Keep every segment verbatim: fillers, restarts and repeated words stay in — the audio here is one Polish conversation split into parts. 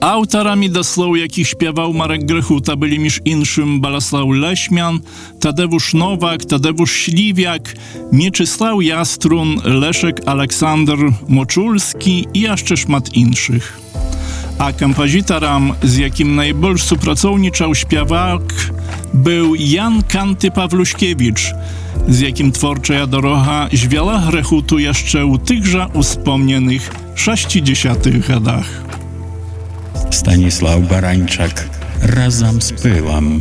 Autorami do słów, jakich śpiewał Marek Grechuta, byli miż inszym Bolesław Leśmian, Tadeusz Nowak, Tadeusz Śliwiak, Mieczysław Jastrun, Leszek Aleksander Moczulski i jeszcze szmat inszych. A kompozytorem, z jakim najbardziej współpracowniczał śpiewak, był Jan Kanty Pawluśkiewicz, z jakim twórcza doroga zwiela Grechutu jeszcze u tychże uspomnianych sześćdziesiątych latach. Stanisław Barańczak razem z pyłam.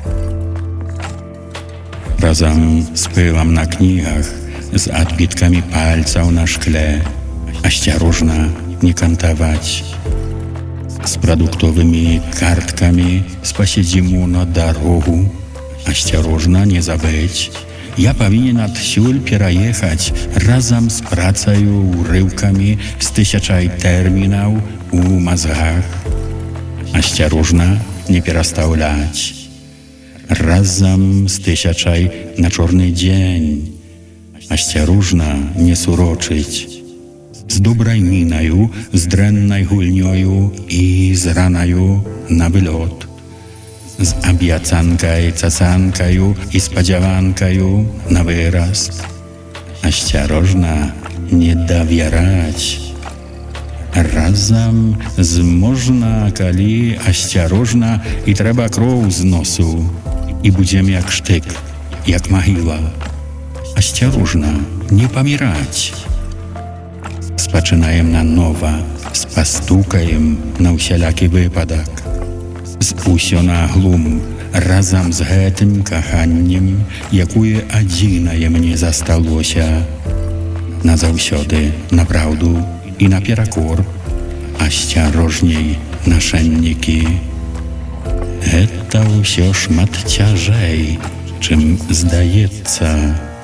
Razem z pyłam na knigach, z odbitkami palców na szkle, осторожно nie kantować, z produktowymi kartkami spasiedzimy na drogu, осторожно nie zabyć. Ja powinien odsiul przejechać razem z pracą urywkami z tysiączaj terminał u mózgach. Осторожно nie przestawiać. Razem z tysiączaj na czarny dzień. Осторожно nie suroczyć. Z dobrej minою, z drennej hulniою i z ranaju na wylot. Z obiecankaj, cacankaju i spodziewankaju na wyraz. Осторожно nie dowierać. Razem z można, kali осторожно i trzeba krew z nosu. I będziemy jak sztyk, jak mohyła. Осторожно nie pomierać. Spaczynajem na nowa, spastukajem na usielaki wypadek. Z usio na glum, razem z tym kochaniem, jakie одиное mnie zastało się. Na zawsiody, na prawdu i na pierakor, осторожniej naszennniki. Это все szmat ciażej, czym zdaється.